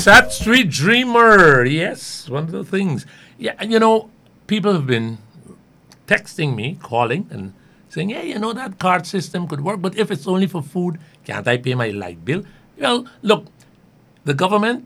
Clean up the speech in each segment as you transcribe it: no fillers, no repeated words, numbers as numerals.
Sat Street Dreamer. Yes, one of the things. Yeah, and people have been texting me, calling, and saying, hey, that card system could work, but if it's only for food, can't I pay my light bill? Well, look, the government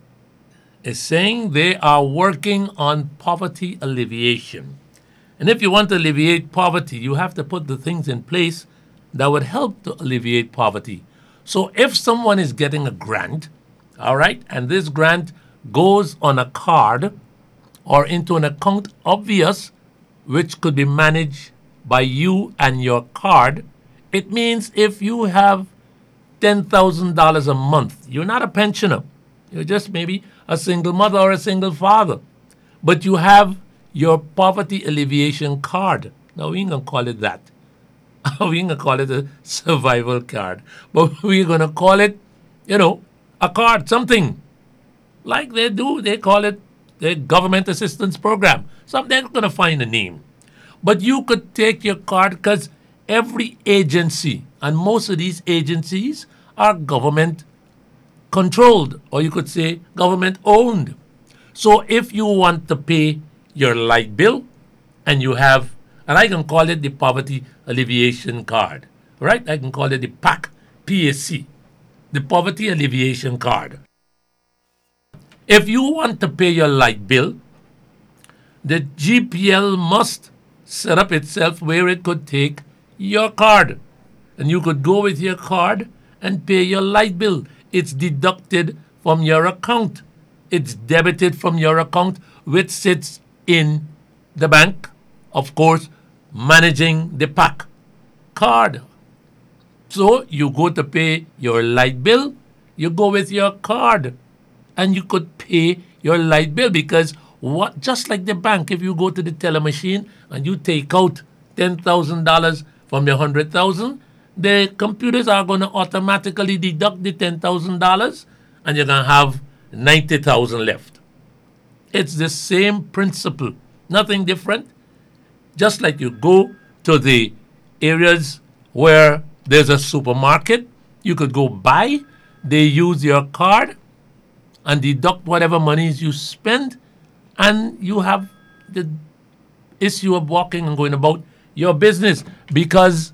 is saying they are working on poverty alleviation. And if you want to alleviate poverty, you have to put the things in place that would help to alleviate poverty. So if someone is getting a grant, all right, and this grant goes on a card or into an account obvious, which could be managed by you and your card, it means if you have $10,000 a month, you're not a pensioner. You're just maybe a single mother or a single father. But you have your poverty alleviation card. Now, we ain't going to call it that. We ain't going to call it a survival card. But we're going to call it, a card, something. Like they do, they call it the government assistance program. So they're going to find a name. But you could take your card because every agency, and most of these agencies are government controlled, or you could say government owned. So if you want to pay your light bill and you have, and I can call it the poverty alleviation card, right? I can call it the PAC, PAC, the poverty alleviation card. If you want to pay your light bill, the GPL must set up itself where it could take your card. And you could go with your card and pay your light bill. It's deducted from your account. It's debited from your account, which sits in the bank, of course, managing the PAC card. So you go to pay your light bill, you go with your card, and you could pay your light bill because just like the bank, if you go to the teller machine and you take out $10,000 from your $100,000, the computers are going to automatically deduct the $10,000 and you're going to have $90,000 left. It's the same principle, nothing different. Just like you go to the areas where there's a supermarket, you could go buy, they use your card and deduct whatever monies you spend, and you have the issue of walking and going about your business because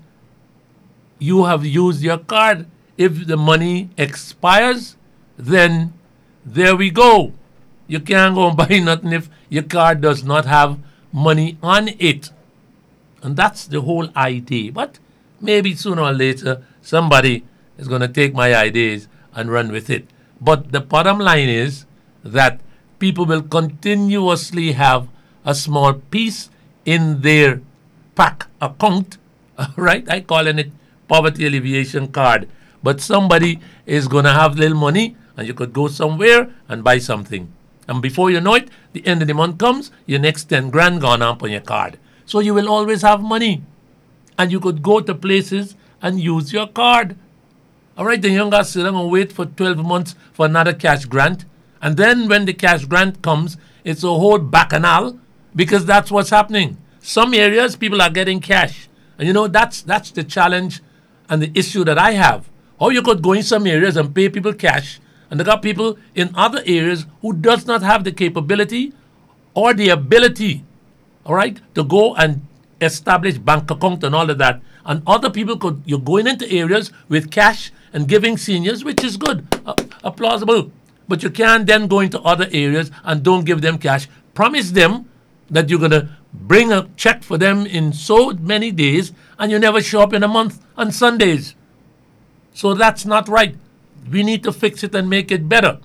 you have used your card. If the money expires, then there we go. You can't go and buy nothing if your card does not have money on it. And that's the whole idea. But maybe sooner or later, somebody is going to take my ideas and run with it. But the bottom line is that people will continuously have a small piece in their PAC account, right? I calling it poverty alleviation card. But somebody is going to have little money and you could go somewhere and buy something. And before you know it, the end of the month comes, your next 10 grand gone up on your card. So you will always have money. And you could go to places and use your card. All right, the young guys sit down and wait for 12 months for another cash grant. And then when the cash grant comes, it's a whole bacchanal because that's what's happening. Some areas, people are getting cash. And that's the challenge and the issue that I have. How you could go in some areas and pay people cash, and they got people in other areas who does not have the capability or the ability, all right, to go and establish bank account and all of that. And other people you're going into areas with cash and giving seniors, which is good, plausible. But you can't then go into other areas and don't give them cash. Promise them that you're going to bring a check for them in so many days and you never show up in a month on Sundays. So that's not right. We need to fix it and make it better.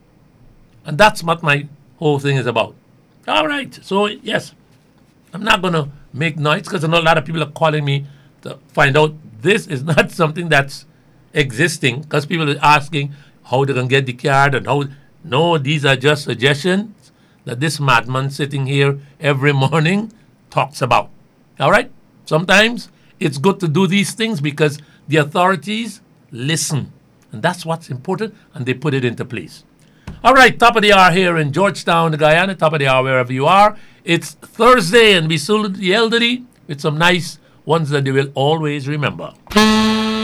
And that's what my whole thing is about. All right. So, yes, I'm not going to make noise because I know a lot of people are calling me to find out this is not something that's existing because people are asking how they can get the card and how. No, these are just suggestions that this madman sitting here every morning talks about. All right? Sometimes it's good to do these things because the authorities listen. And that's what's important, and they put it into place. All right, top of the hour here in Georgetown, Guyana, top of the hour wherever you are. It's Thursday, and we salute the elderly with some nice ones that they will always remember.